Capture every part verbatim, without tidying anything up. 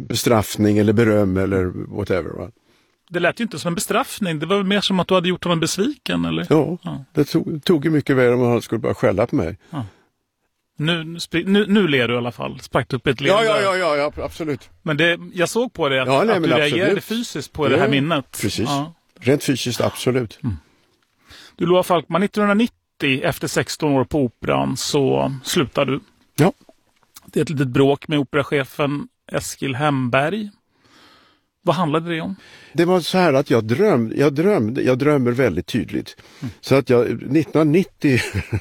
bestraffning eller beröm eller whatever, va? Det lät ju inte som en bestraffning. Det var mer som att du hade gjort honom besviken, eller? Ja, ja. det tog, tog ju mycket mer om han skulle bara skälla på mig. Ja. Nu, nu, nu ler du i alla fall. Sprack upp ett leende. Ja, ja, ja, ja, absolut. Men det, jag såg på det att, ja, nej, att du absolut. reagerade fysiskt på ja, det här minnet. Precis. Ja. Rent fysiskt, absolut. Mm. Du, Loa Falkman, nittonhundranittio, efter sexton år på Operan, så slutar du. Ja. Det är ett litet bråk med operachefen Eskil Hemberg. Vad handlade det om? Det var så här att jag drömde, jag drömde, jag drömmer väldigt tydligt. Mm. Så att jag, nittonhundranittio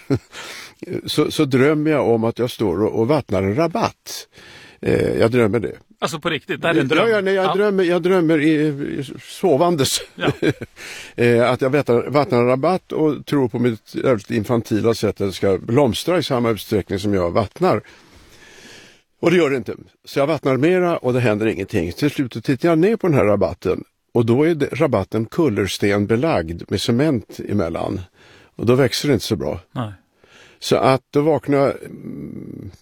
så, så drömmer jag om att jag står och, och vattnar en rabatt. Eh, jag drömmer det. Alltså på riktigt, det är en dröm? Ja, ja nej, jag, ja. Drömmer, jag drömmer i, i sovandes. Ja. eh, att jag vattnar, vattnar en rabatt och tror på mitt väldigt infantila sätt att det ska blomstra i samma utsträckning som jag vattnar. Och det gör det inte. Så jag vattnar mera och det händer ingenting. Till slut tittar jag ner på den här rabatten. Och då är det, rabatten kullerstenbelagd med cement emellan. Och då växer det inte så bra. Nej. Så att då vaknar jag mm,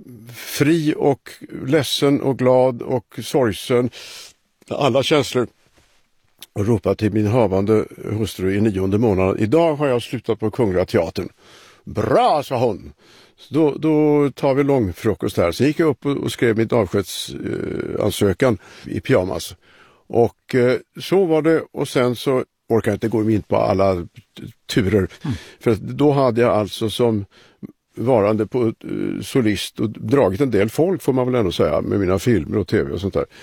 fri och ledsen och glad och sorgsen. Alla känslor. Och ropar till min havande hustru i nionde månaden. Idag har jag slutat på Kungliga Teatern. Bra, sa hon. Så då, då tar vi lång frukost här. Så gick jag upp och, och skrev mitt avskedsansökan i pyjamas. Och eh, så var det. Och sen så orkar jag inte gå in på alla turer. Mm. För då hade jag alltså som varande på uh, solist och dragit en del folk, får man väl ändå säga, med mina filmer och tv och sånt där.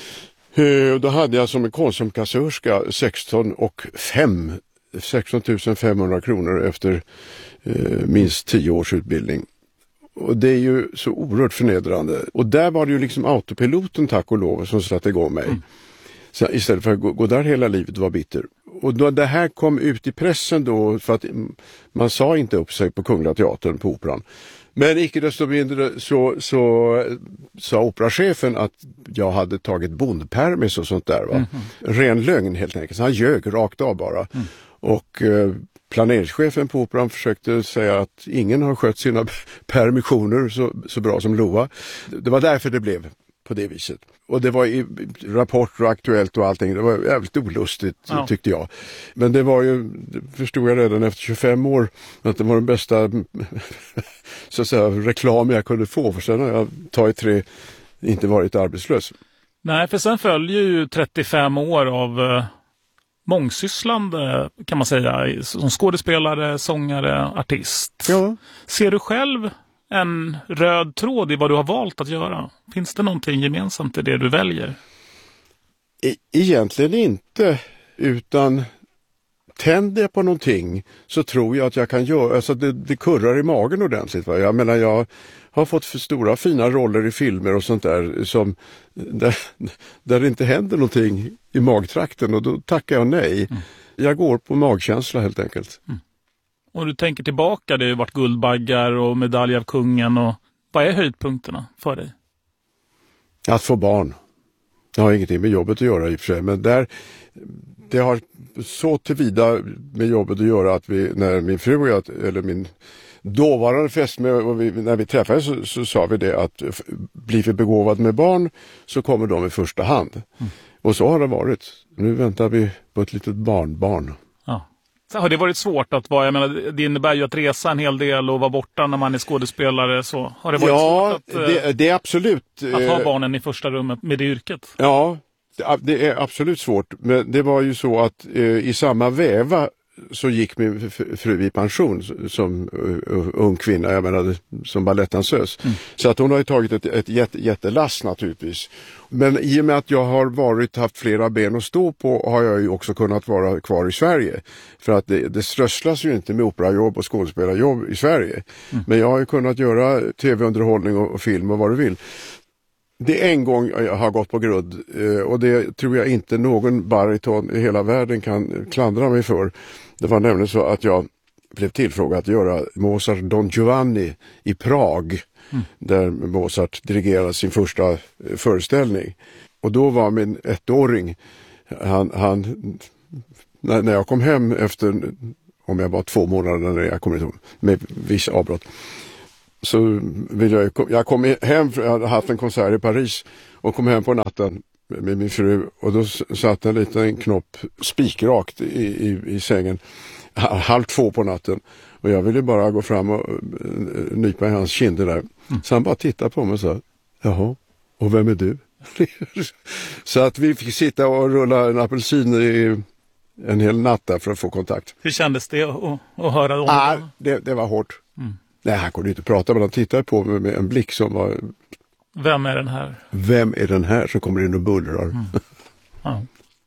Uh, då hade jag som en konsumkassörska sexton och fem sexton tusen femhundra kronor efter uh, minst tio års utbildning. Och det är ju så oerhört förnedrande. Och där var det ju liksom autopiloten, tack och lov, som satte igång mig. Mm. Så istället för att gå, gå där hela livet och vara bitter. Och då det här kom ut i pressen då, för att man sa inte upp sig på Kungliga Teatern på Operan. Men icke desto mindre så, så sa operachefen att jag hade tagit bondpermis och sånt där, va. Mm-hmm. Ren lögn helt enkelt. Så han ljög rakt av bara. Mm. Och eh, planeringschefen på Operan försökte säga att ingen har skött sina permissioner så, så bra som Loa. Det var därför det blev på det viset. Och det var i Rapport och Aktuellt och allting. Det var jävligt olustigt, ja. Tyckte jag. Men det var ju, det förstod jag redan efter tjugofem år, att det var den bästa så att säga, reklam jag kunde få. För sen har jag tagit tre inte varit arbetslös. Nej, för sen följer ju trettiofem år av eh, mångsysslande, kan man säga, som skådespelare, sångare, artist. Ja. Ser du själv en röd tråd i vad du har valt att göra? Finns det någonting gemensamt i det du väljer? E- egentligen inte, utan tänder jag på någonting så tror jag att jag kan göra, alltså det, det kurrar i magen ordentligt. Va? Jag menar, jag har fått för stora fina roller i filmer och sånt där som där, där det inte händer någonting i magtrakten, och då tackar jag nej. Mm. Jag går på magkänsla helt enkelt. Mm. Och du tänker tillbaka, det har ju varit Guldbaggar och Medalj av kungen, och vad är höjdpunkterna för dig? Att få barn. Det har ingenting med jobbet att göra i och för sig, men där, det har så tillvida med jobbet att göra att vi, när min fru och jag, eller min dåvarande fästmö, och vi, när vi träffades så, så sa vi det att blir vi begåvad med barn så kommer de i första hand. Mm. Och så har det varit. Nu väntar vi på ett litet barnbarn. Ja. Så har det varit svårt att vara, jag menar, det innebär ju att resa en hel del och vara borta när man är skådespelare, så har det varit ja, svårt att, det, det är absolut, att ha barnen i första rummet med det yrket? Ja, det, det är absolut svårt, men det var ju så att eh, i samma väva så gick min fru i pension som uh, ung kvinna, jag menar, som balettdansös. Mm. Så att hon har ju tagit ett, ett jätte, jättelass naturligtvis. Men i och med att jag har varit, haft flera ben att stå på, har jag ju också kunnat vara kvar i Sverige. För att det, det strösslas ju inte med operajobb och skådespelarjobb i Sverige. Mm. Men jag har ju kunnat göra tv-underhållning och, och film och vad du vill. Det är en gång jag har gått på grund, och det tror jag inte någon bariton i hela världen kan klandra mig för. Det var nämligen så att jag blev tillfrågad att göra Mozart Don Giovanni i Prag, mm. där Mozart dirigerade sin första föreställning. Och då var min ettåring, han, han, när, när jag kom hem efter, om jag var två månader när jag kom ihåg, med viss avbrott, så vill jag, jag kom hem, jag hade haft en konsert i Paris och kom hem på natten med min fru och då satt en liten knopp spikrakt i, i, i sängen halv två på natten och jag ville bara gå fram och nypa i hans kinder där. Mm. Så han bara tittade på mig och sa, jaha, och vem är du? Så att vi fick sitta och rulla en apelsin i en hel natt där för att få kontakt. Hur kändes det att, att höra om ah, det? det? Det var hårt. Mm. Nej, han kunde inte prata, men han tittade på mig med en blick som var... Vem är den här? Vem är den här som kommer in och bullrar? Mm. Ja.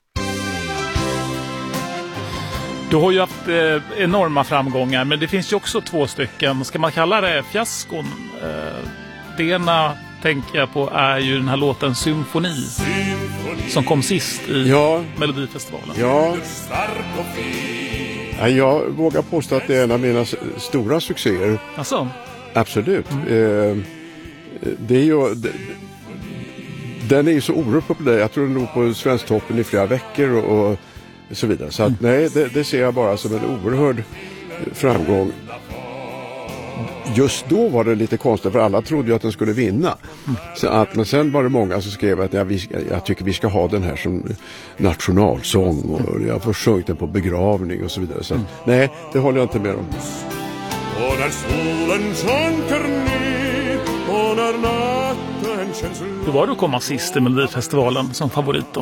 Du har ju haft eh, enorma framgångar, men det finns ju också två stycken. Ska man kalla det fiaskon? Eh, det ena tänker jag på är ju den här låten Symfoni, Symfoni. Som kom sist i ja. Melodifestivalen. Ja. ja, jag vågar påstå att det är en av mina stora succéer. Alltså? Absolut. Mm. Eh, det är ju... Det, den är ju så oerhört populär. Jag tror den låg på Svensktoppen i flera veckor och, och så vidare. Så att, nej, det, det ser jag bara som en oerhörd framgång. Just då var det lite konstigt för alla trodde ju att den skulle vinna. Mm. Så att, men sen var det många som skrev att ja, vi, jag tycker vi ska ha den här som nationalsång och jag får sjungit den på begravning och så vidare. Så att, mm. nej, det håller jag inte med om. Och när solen sjunker ner och när natten känns lång. Hur var det att komma sist i Melodifestivalen som favorit då?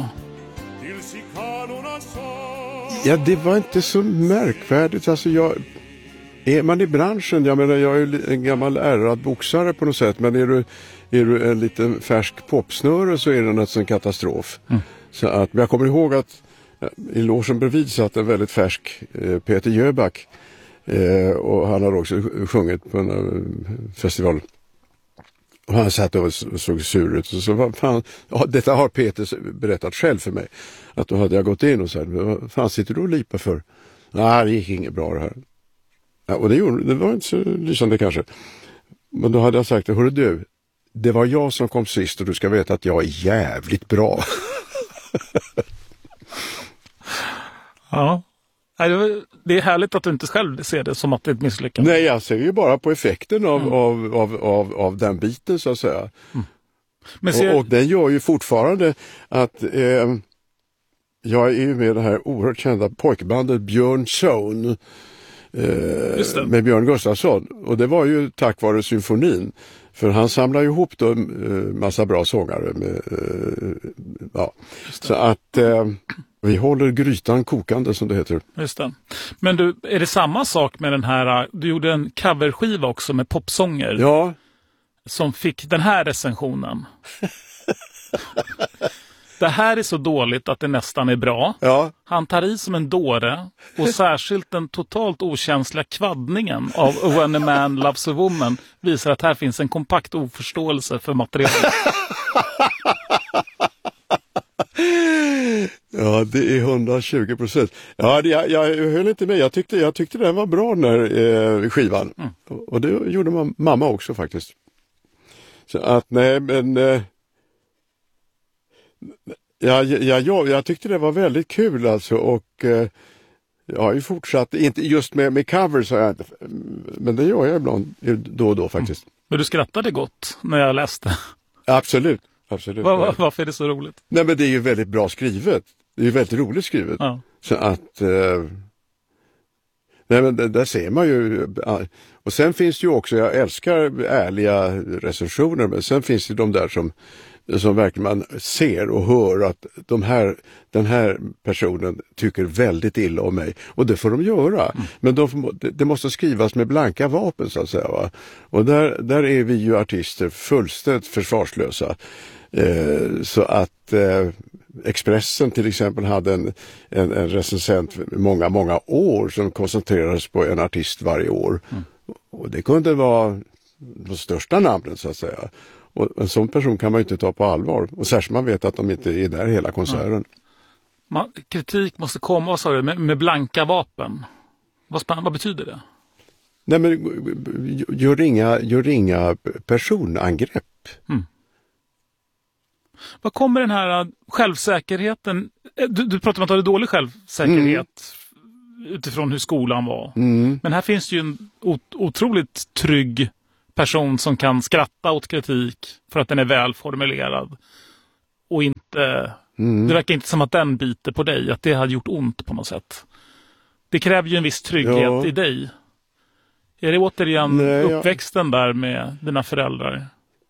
Ja, det var inte så märkvärdigt. Alltså jag... Är man i branschen, jag menar jag är ju en gammal ärrad boxare på något sätt, men är du, är du en liten färsk popsnöre så är det en katastrof. Mm. Så att, men jag kommer ihåg att i logen bredvid satt en väldigt färsk eh, Peter Jöback eh, och han har också sjungit på en uh, festival. Och han satt och såg sur ut och så vad fan, ja, detta har Peter berättat själv för mig, att då hade jag gått in och sagt, vad fan sitter du och lipar för? Nej, det gick inget bra det här. Ja, och det, gjorde, det var inte så lysande kanske. Men då hade jag sagt, hörru du, det var jag som kom sist och du ska veta att jag är jävligt bra. Ja, det är härligt att du inte själv ser det som att det är ett misslyckande. Nej, jag ser ju bara på effekten av, mm. av, av, av, av den biten så att säga. Mm. Men ser... och, och den gör ju fortfarande att eh, jag är ju med det här oerhört kända pojkbandet Björn Zone. Eh, med Björn Gustafsson, och det var ju tack vare symfonin, för han samlar ju ihop då en eh, massa bra sångare med, eh, ja. Så att eh, vi håller grytan kokande som det heter. Just det. Men du, är det samma sak med den här, du gjorde en coverskiva också med popsånger, ja, som fick den här recensionen. Det här är så dåligt att det nästan är bra. Ja. Han tar i som en dåre och särskilt den totalt okänsliga kvaddningen av When a Man Loves a Woman visar att här finns en kompakt oförståelse för materialet. Ja, det är hundratjugo procent. Ja, det, jag, jag höll inte med. Jag tyckte, jag tyckte den var bra den här eh, skivan. Mm. Och, och det gjorde man, mamma också faktiskt. Så att nej, men... Eh, Ja, ja, ja, jag tyckte det var väldigt kul alltså och eh, jag har ju fortsatt, inte just med, med covers har jag inte, men det gör jag ibland då och då faktiskt. Mm. Men du skrattade gott när jag läste. Absolut, absolut. Var, var, varför är det så roligt? Nej, men det är ju väldigt bra skrivet. Det är ju väldigt roligt skrivet. Ja. Så att, eh, nej men där ser man ju, och sen finns det ju också, jag älskar ärliga recensioner, men sen finns det de där som som verkligen man ser och hör att de här, den här personen tycker väldigt illa om mig. Och det får de göra. Mm. Men de, det måste skrivas med blanka vapen så att säga. Va? Och där, där är vi ju artister fullständigt försvarslösa. Eh, så att eh, Expressen till exempel hade en, en, en recensent många, många år som koncentrerades på en artist varje år. Mm. Och det kunde vara de största namnen så att säga. Och en sån person kan man ju inte ta på allvar. Och särskilt man vet att de inte är där hela konserten. Man, kritik måste komma, vad sa du, med, med blanka vapen. Vad, vad betyder det? Nej, men gör inga, gör inga personangrepp. Mm. Vad kommer den här självsäkerheten... Du, du pratar om att du hade dålig självsäkerhet mm. utifrån hur skolan var. Mm. Men här finns ju en otroligt trygg person som kan skratta åt kritik för att den är välformulerad. Och inte... Mm. Det verkar inte som att den biter på dig, att det hade gjort ont på något sätt. Det kräver ju en viss trygghet ja. i dig. Är det återigen Nej, uppväxten ja. där med dina föräldrar?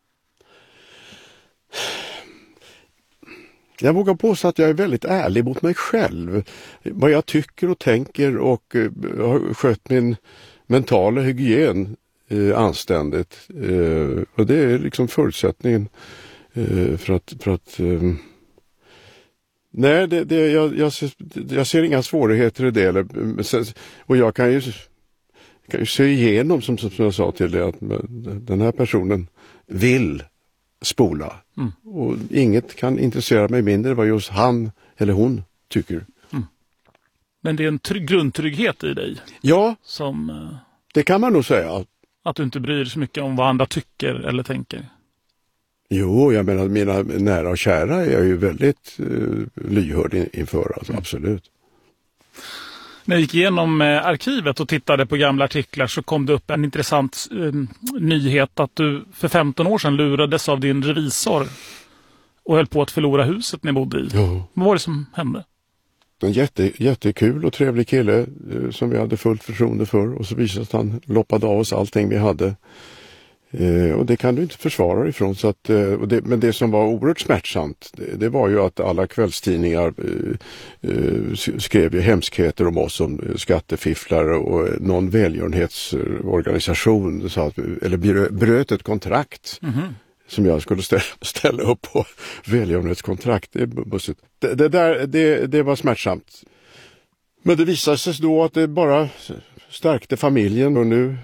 Jag vågar påstå att jag är väldigt ärlig mot mig själv. Vad jag tycker och tänker och uh, har skött min mentala hygien uh, anständigt. Uh, och det är liksom förutsättningen uh, för att... För att uh, nej, det, det, jag, jag, jag ser inga svårigheter i det. Och jag kan ju, kan ju se igenom, som, som jag sa till dig, att den här personen vill spola. Mm. Och inget kan intressera mig mindre vad just han eller hon tycker. Mm. Men det är en trygg, grundtrygghet i dig? Ja, som, uh, det kan man nog säga. Att du inte bryr dig så mycket om vad andra tycker eller tänker? Jo, jag menar mina nära och kära är jag ju väldigt uh, lyhörd in, inför, alltså, mm. absolut. När jag gick igenom eh, arkivet och tittade på gamla artiklar så kom det upp en intressant eh, nyhet att du för femton år sedan lurades av din revisor och höll på att förlora huset ni bodde i. Ja. Vad var det som hände? En jätte, jättekul och trevlig kille eh, som vi hade fullt förtroende för, och så visade att han loppade av oss allting vi hade. Eh, och det kan du inte försvara ifrån. Så att, eh, och det, men det som var oerhört smärtsamt, det, det var ju att alla kvällstidningar eh, eh, skrev ju hemskheter om oss som skattefifflare, och någon välgörenhetsorganisation så att, eller bröt ett kontrakt mm-hmm. som jag skulle ställa, ställa upp på. Välgörenhetskontrakt, det är bussigt. Det, det, där, det, det var smärtsamt. Men det visade sig då att det bara stärkte familjen, och nu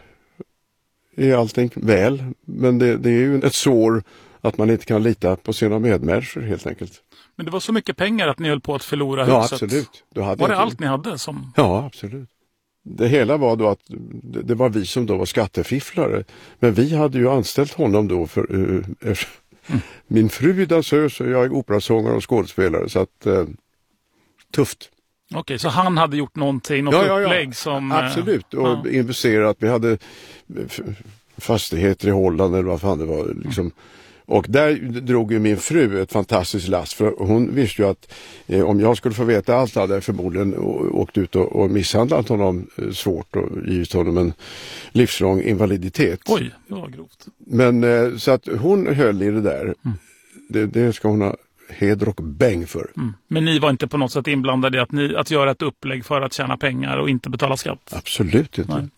är allting väl, men det, det är ju ett sår att man inte kan lita på sina medmänniskor helt enkelt. Men det var så mycket pengar att ni höll på att förlora ja, huset. Absolut. Du hade var det inte... allt ni hade? Som... Ja, absolut. Det hela var då att det, det var vi som då var skattefifflare, men vi hade ju anställt honom då för uh, uh, mm. min fru är dansös och jag är operasångare och skådespelare, så att uh, tufft. Okej, okay, så han hade gjort någonting, något ja, ja, ja. upplägg som... Absolut, och ja. investerat. Vi hade fastigheter i Holland eller vad fan det var. Liksom. Mm. Och där drog ju min fru ett fantastiskt last, för hon visste ju att eh, om jag skulle få veta allt hade jag förmodligen åkt ut och, och misshandlat honom eh, svårt och givit honom en livslång invaliditet. Oj, det var grovt. Men eh, så att hon höll i det där. Mm. Det, det ska hon ha heder och bäng för. Mm. Men ni var inte på något sätt inblandade i att, ni, att göra ett upplägg för att tjäna pengar och inte betala skatt? Absolut inte. Nej.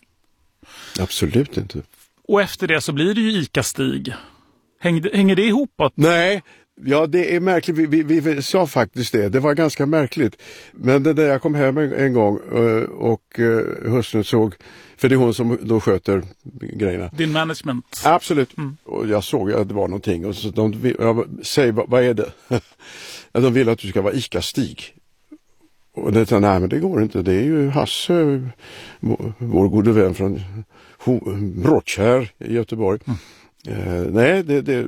Absolut inte. Och efter det så blir det ju ICA-Stig. Hänger, hänger det ihop? Att... Nej, ja det är märkligt. Vi, vi, vi sa faktiskt det. Det var ganska märkligt. Men det där jag kom hem en, en gång och, och hustrun såg, för det är hon som då sköter grejerna. Din management. Absolut. Mm. Och jag såg att det var någonting. Och så de, jag säger, vad, vad är det? De vill att du ska vara ICA-Stig. Och det sa, nej men det går inte. Det är ju Hasse, vår, vår gode vän från Brottkärr i Göteborg. Mm. Uh, nej, det, det...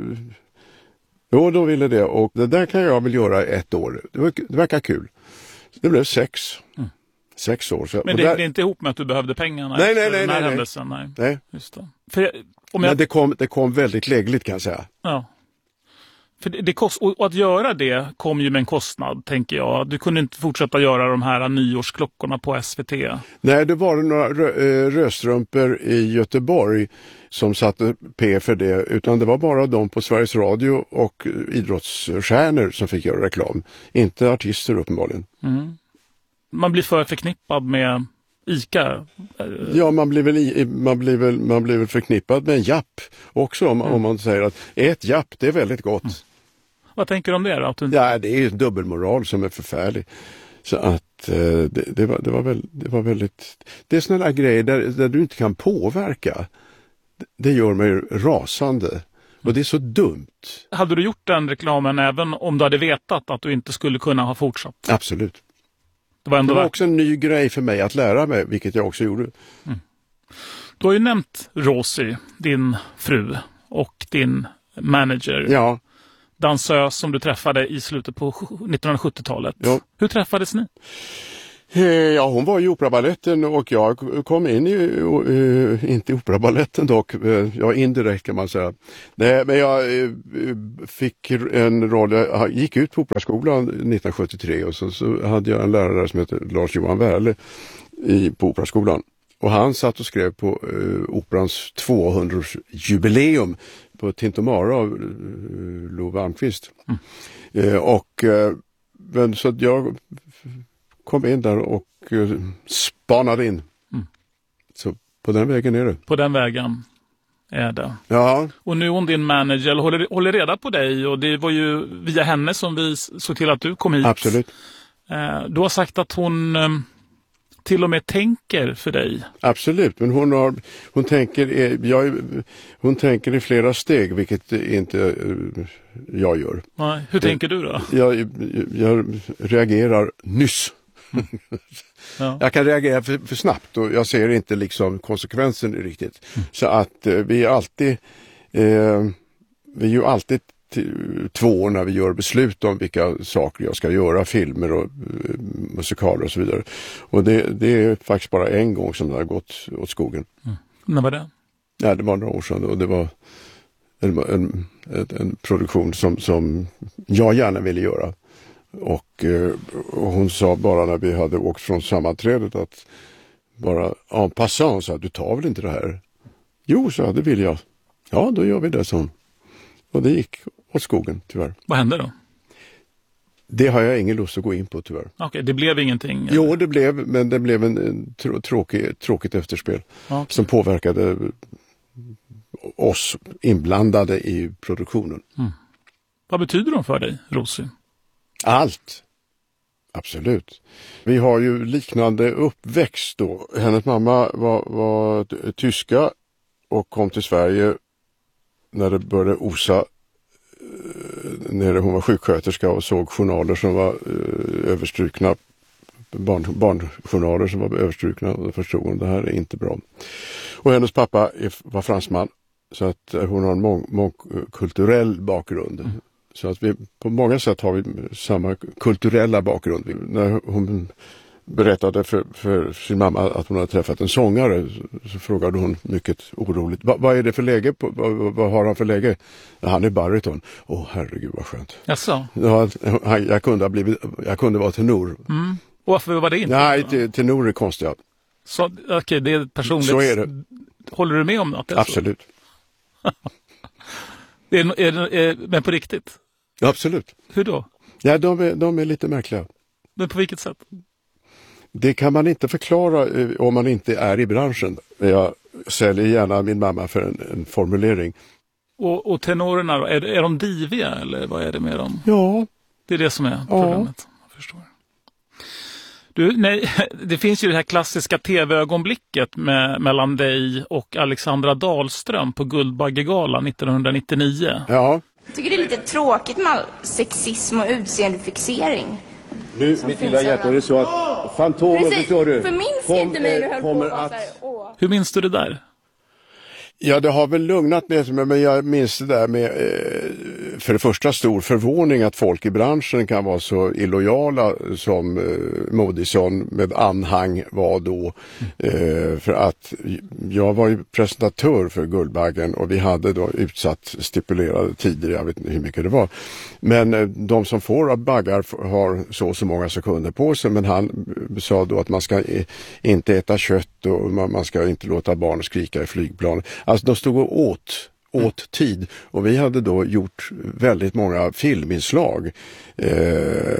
Jo, de ville det. Och det där kan jag väl göra ett år. Det, verkar, det verkar kul. Det blev sex. Mm. Sex år. Så, men det, där... det är inte ihop med att du behövde pengarna nej, efter nej, nej, den här nej, händelsen? Nej. nej. Just det. För jag, om jag... jag... Men det kom, det kom väldigt lägligt kan jag säga. Ja. För det, det kost... Och att göra det kom ju med en kostnad, tänker jag. Du kunde inte fortsätta göra de här nyårsklockorna på S V T. Nej, det var några rö- röstrumpor i Göteborg som satte P för det. Utan det var bara de på Sveriges Radio och idrottsstjärnor som fick göra reklam. Inte artister uppenbarligen. Mm. Man blir för förknippad med ICA. Ja, man blir väl, i, man blir väl, man blir väl förknippad med en japp också om, mm. om man säger att ett japp, det är väldigt gott. Mm. Vad tänker du om det då? Att du... Ja, det är ju en dubbelmoral som är förfärlig. Så att eh, det, det, var, det, var väl, det var väldigt... Det är sådana där grejer där, där du inte kan påverka. Det gör mig rasande. Och det är så dumt. Hade du gjort den reklamen även om du hade vetat att du inte skulle kunna ha fortsatt? Absolut. Det var, ändå det var också en ny grej för mig att lära mig, vilket jag också gjorde. Mm. Du har ju nämnt Rosie, din fru, och din manager. Ja. Dansös som du träffade i slutet på nittonhundrasjuttiotalet. Ja. Hur träffades ni? Ja, hon var i Operabaletten och jag kom in i, uh, inte i Operabaletten dock, uh, ja indirekt kan man säga. Nej, men jag uh, fick en roll, jag gick ut på Operaskolan nittonhundrasjuttiotre och så, så hade jag en lärare som heter Lars-Johan Wärle i, på Operaskolan. Och han satt och skrev på uh, Operans tvåhundraårsjubileum på Tintomara av uh, Love Almqvist. Mm. Uh, och uh, men, så att jag kom in där och uh, spanade in. Mm. Så på den vägen är det. På den vägen är det. Ja. Och nu är hon din manager, håller, håller reda på dig och det var ju via henne som vi såg till att du kom hit. Absolut. Uh, du har sagt att hon um, till och med tänker för dig. Absolut, men hon, har, hon, tänker, jag, hon tänker i flera steg, vilket inte uh, jag gör. Nej, hur tänker du då? Jag, jag reagerar nyss. Mm. Ja. Jag kan reagera för, för snabbt och jag ser inte liksom konsekvensen riktigt. Mm. Så att uh, vi är alltid uh, vi är ju alltid två när vi gör beslut om vilka saker jag ska göra, filmer och uh, musikaler och så vidare. Och det, det är faktiskt bara en gång som det har gått åt skogen. Mm. När var det? Ja, det var några år sedan och det var en, en, en, en produktion som, som jag gärna ville göra. Och, uh, och hon sa bara när vi hade åkt från sammanträdet att bara en passant sa, du tar väl inte det här? Jo, så det vill jag. Ja, då gör vi det, så. Och det gick åt skogen, tyvärr. Vad hände då? Det har jag ingen lust att gå in på, tyvärr. Okej, okay, det blev ingenting? Eller? Jo, det blev, men det blev en, en trå- tråkig, tråkigt efterspel. Okay. Som påverkade oss inblandade i produktionen. Mm. Vad betyder de för dig, Rosie? Allt. Absolut. Vi har ju liknande uppväxt då. Hennes mamma var, var tyska och kom till Sverige när det började osa när hon var sjuksköterska och såg journaler som var uh, överstrukna, barn, barnjournaler som var överstrukna, och då förstod hon det här är inte bra. Och hennes pappa är, var fransman, så att uh, hon har en mång, mångkulturell bakgrund. Mm. Så att vi på många sätt har vi samma kulturella bakgrund. Vi, när hon berättade för, för sin mamma att hon hade träffat en sångare, så, så frågade hon mycket oroligt, Va, vad är det för läge? På, vad, vad har han för läge? Ja, han är bariton. Åh, oh, herregud vad skönt. Jaså? Ja, jag kunde ha blivit, jag kunde vara tenor. Mm. Och varför var det inte? Nej, te, tenor är konstiga. Så okej, okay, det är personligt. Så är det. Håller du med om att det är Absolut. Så? är, är, är, men på riktigt? Absolut. Hur då? Ja, de är, de är lite märkliga. Men på vilket sätt? Det kan man inte förklara eh, om man inte är i branschen. Jag säljer gärna min mamma för en, en formulering. Och, och tenorerna då? Är, är de diviga eller vad är det med dem? Ja. Det är det som är problemet. Ja. Jag förstår. Du, nej, det finns ju det här klassiska tv-ögonblicket med, mellan dig och Alexandra Dahlström på Guldbaggegalan nittonhundranittionio. Ja. Jag tycker det är lite tråkigt med all sexism och utseendefixering. Nu, mitt lilla hjärta, är det så att Fantomen, förstår du? För minns inte mig du höll på att... här, åh. Hur minns du det där? Ja, det har väl lugnat ner sig, men jag minns det där med eh, för det första stor förvåning att folk i branschen kan vara så illojala som eh, Moodysson med anhang var då. Eh, för att jag var ju presentatör för Guldbaggen och vi hade då utsatt stipulerade tider, jag vet inte hur mycket det var. Men eh, de som får av baggar har så och så många sekunder på sig, men han sa då att man ska eh, inte äta kött och man, man ska inte låta barn skrika i flygplan. Alltså de stod och åt, åt tid och vi hade då gjort väldigt många filminslag. Eh,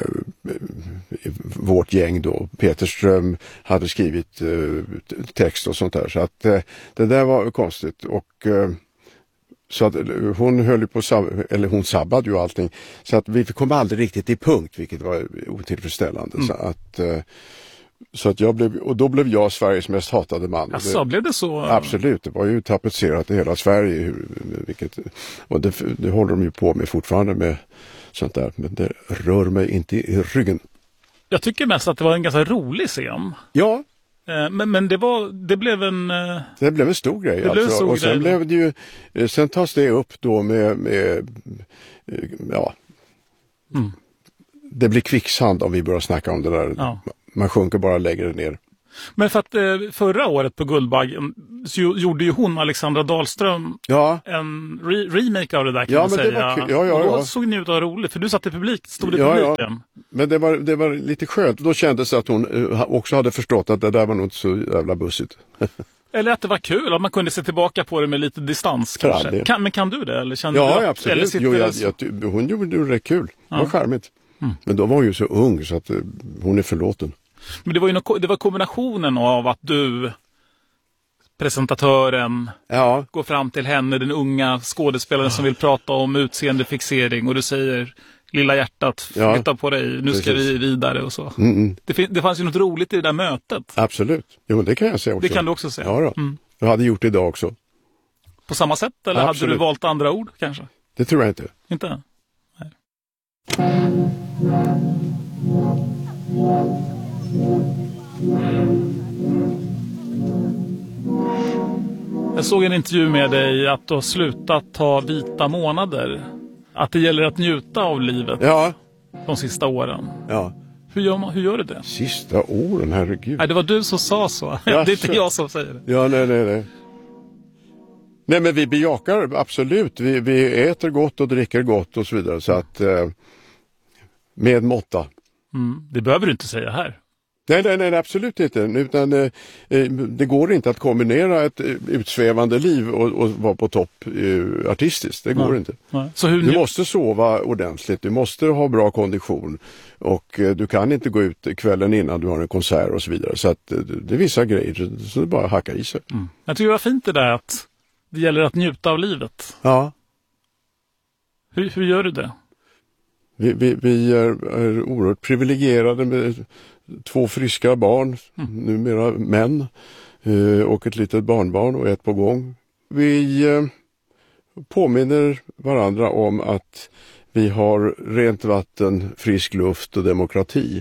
vårt gäng då, Peter Ström hade skrivit eh, text och sånt där. Så att eh, det där var konstigt och eh, så att hon höll på, eller hon sabbade ju allting. Så att vi kom aldrig riktigt till punkt, vilket var otillfredsställande. Mm. Så att eh, Så att jag blev, och då blev jag Sveriges mest hatade man. Alltså, blev det så? Absolut, det var ju tapetserat i hela Sverige. Vilket, och det, det håller de ju på med fortfarande med sånt där. Men det rör mig inte i ryggen. Jag tycker mest att det var en ganska rolig scen. Ja. Men, men det, var, det blev en... Det blev en stor grej. Det blev en stor och sen grej. blev det ju, sen tas det upp då med, med ja. Mm. Det blir kvicksand om vi börjar snacka om det där. Ja. Man sjunker bara längre ner. Men för att eh, förra året på Guldbaggen så gjorde ju hon, Alexandra Dahlström, ja. en re- remake av det där kan ja, man men säga. Det var kul. Ja, ja, och då ja. såg ni ut att ha roligt, för du satt i publik, stod i ja, publiken. Ja. Men det var, det var lite skönt. Då kändes det att hon också hade förstått att det där var nog inte så jävla bussigt. Eller att det var kul, att man kunde se tillbaka på det med lite distans kanske. Kan, men kan du det? Eller kände ja, du att, absolut. eller jo, jag, jag, hon gjorde det kul. Ja. Det var charmigt. Mm. Men då var hon ju så ung så att uh, hon är förlåten. Men det var ju no- det var kombinationen av att du, presentatören, ja. går fram till henne, den unga skådespelaren ja. som vill prata om utseendefixering, och du säger, lilla hjärtat, flytta ja. på dig, nu Precis. ska vi vidare och så. Mm-mm. Det, fin- det fanns ju något roligt i det där mötet. Absolut, jo det kan jag säga också. Det kan du också säga. Ja då. Mm. Jag hade gjort det idag också. På samma sätt, eller Absolut. hade du valt andra ord kanske? Det tror jag inte. Inte? Nej. Jag såg en intervju med dig att du har slutat ta vita månader. Att det gäller att njuta av livet ja. de sista åren. Ja. Hur gör, man, hur gör du det? Sista åren, herregud. Nej, det var du som sa så. Ja, det är inte jag som säger det. Ja, nej, nej, nej. Nej, men vi bejakar absolut. Vi, vi äter gott och dricker gott och så vidare. Så att eh, med måtta. Mm, det behöver du inte säga här. Nej, nej, nej, absolut inte. Utan eh, det går inte att kombinera ett utsvävande liv och, och vara på topp eh, artistiskt. Det går nej. inte. Nej. Så hur... Du måste sova ordentligt. Du måste ha bra kondition. Och eh, du kan inte gå ut kvällen innan du har en konsert och så vidare. Så att eh, det är vissa grejer så det bara hackar i sig. Mm. Jag tycker det var fint det där att det gäller att njuta av livet. Ja. Hur, hur gör du det? Vi, vi, vi är, är oerhört privilegierade med två friska barn, mm. numera män, eh, och ett litet barnbarn och ett på gång. Vi eh, påminner varandra om att vi har rent vatten, frisk luft och demokrati.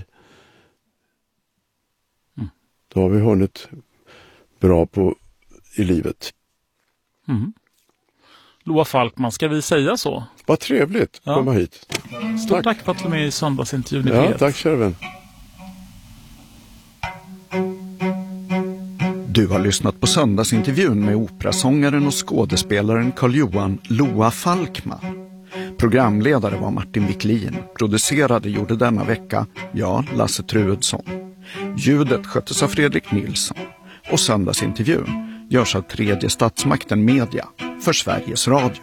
Mm. Då har vi hunnit bra på i livet. Mm. Loa Falkman, ska vi säga så? Vad trevligt, ja. komma hit. Stort tack. tack för att du var med i söndagsintervjun i Ja, P ett. tack Kärven. Du har lyssnat på söndagsintervjun med operasångaren och skådespelaren Carl-Johan Loa Falkman. Programledare var Martin Wiklin. Producerade gjorde denna vecka, ja, Lasse Truedsson. Ljudet sköttes av Fredrik Nilsson. Och söndagsintervjun görs av Tredje Statsmakten Media för Sveriges Radio.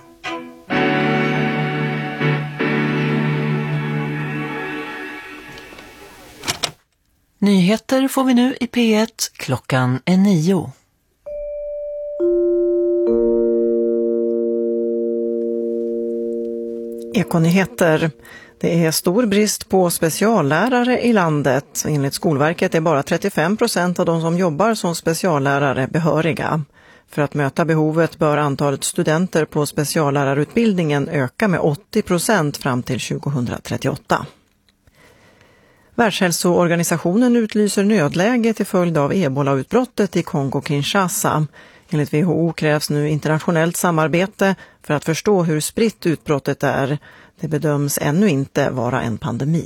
Nyheter får vi nu i P ett. Klockan är nio. Ekonyheter. Det är stor brist på speciallärare i landet. Enligt Skolverket är bara trettiofem procent av de som jobbar som speciallärare behöriga. För att möta behovet bör antalet studenter på speciallärarutbildningen öka med åttio procent fram till tjugohundratrettioåtta. Världshälsoorganisationen utlyser nödläge till följd av ebolautbrottet i Kongo-Kinshasa. Enligt W H O krävs nu internationellt samarbete för att förstå hur spritt utbrottet är. Det bedöms ännu inte vara en pandemi.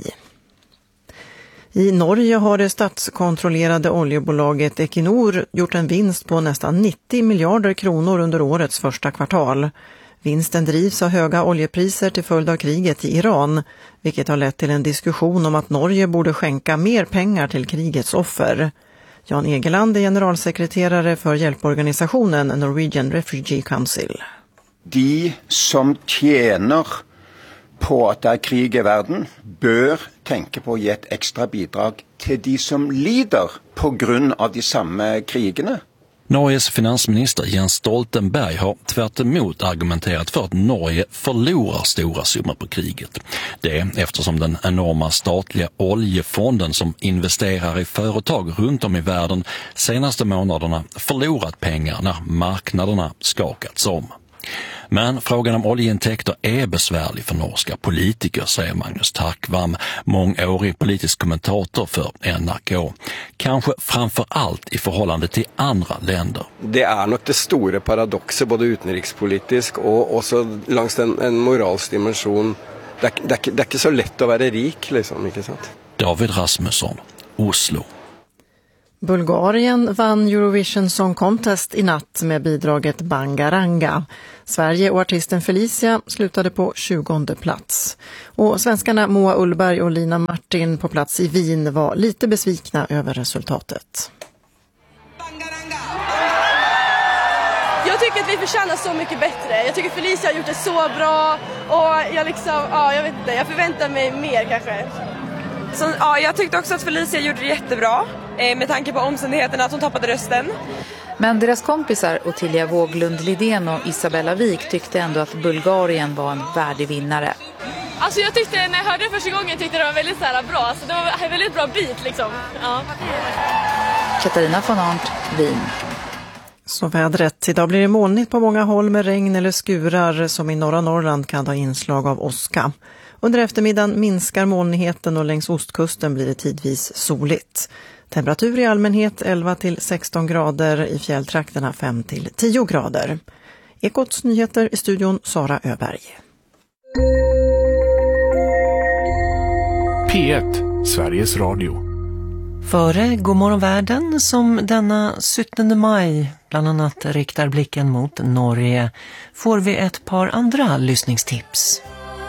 I Norge har det statskontrollerade oljebolaget Equinor gjort en vinst på nästan nittio miljarder kronor under årets första kvartal. Vinsten drivs av höga oljepriser till följd av kriget i Iran, vilket har lett till en diskussion om att Norge borde skänka mer pengar till krigets offer. Jan Egeland är generalsekreterare för hjälporganisationen Norwegian Refugee Council. De som tjänar på att det är krig i världen bör tänka på att ge ett extra bidrag till de som lider på grund av de samma krigerna. Norges finansminister Jens Stoltenberg har tvärt emot argumenterat för att Norge förlorar stora summor på kriget. Det är eftersom den enorma statliga oljefonden som investerar i företag runt om i världen senaste månaderna förlorat pengar när marknaderna skakats om. Men frågan om oljeintäkter är besvärlig för norska politiker, säger Magnus Takvam, mångårig politisk kommentator för N R K. Kanske framför allt i förhållande till andra länder. Det är nog det stora paradoxet, både utrikespolitisk och också längs en, en moralsk dimension. Det, det, det är inte så lätt att vara rik, liksom, inte sant? David Rasmusson, Oslo. Bulgarien vann Eurovision Song Contest i natt med bidraget Bangaranga. Sverige och artisten Felicia slutade på tjugonde plats. Och svenskarna Moa Ullberg och Lina Martin på plats i Wien var lite besvikna över resultatet. Jag tycker att vi förtjänar så mycket bättre. Jag tycker Felicia har gjort det så bra och jag liksom, ja, jag vet inte, jag förväntar mig mer kanske. Så, ja, jag tyckte också att Felicia gjorde det jättebra eh, med tanke på omständigheterna att hon tappade rösten. Men deras kompisar Ottilia Wåglund Lidén och Isabella Wik tyckte ändå att Bulgarien var en värdig vinnare. Alltså jag tyckte, när jag hörde det första gången tyckte det var väldigt så här bra. Alltså det var en väldigt bra beat liksom. Ja. Katarina von Arndt, Wien. Så vädret. Idag blir det molnigt på många håll med regn eller skurar som i norra Norrland kan ha inslag av åska. Under eftermiddagen minskar molnigheten och längs ostkusten blir det tidvis soligt. Temperatur i allmänhet elva till sexton grader, i fjälltrakterna fem till tio grader. Ekots nyheter i studion Sara Öberg. P ett, Sveriges Radio. Före Godmorgon världen som denna sjuttonde maj bland annat riktar blicken mot Norge får vi ett par andra lyssningstips.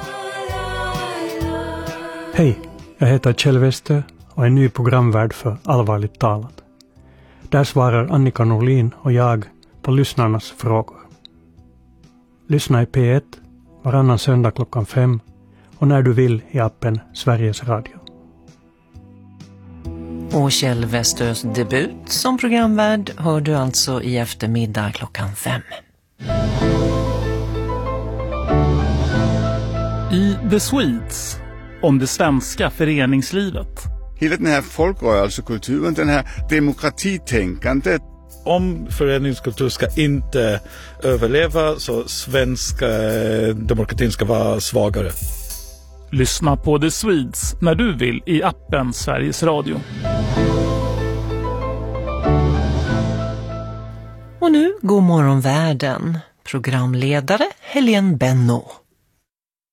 Hej, jag heter Kjell Wester och är ny programvärd för Allvarligt talat. Där svarar Annika Norlin och jag på lyssnarnas frågor. Lyssna i P ett varannan söndag klockan fem och när du vill i appen Sveriges Radio. Och Kjell Westös debut som programvärd hör du alltså i eftermiddag klockan fem. I The Swedes om det svenska föreningslivet. Hela den här folkrörelsekulturen, den här demokratitänkandet. Om föreningskultur ska inte överleva så svenska demokratin ska vara svagare. Lyssna på The Swedes när du vill i appen Sveriges Radio. Och nu God morgon världen. Programledare Helene Benno.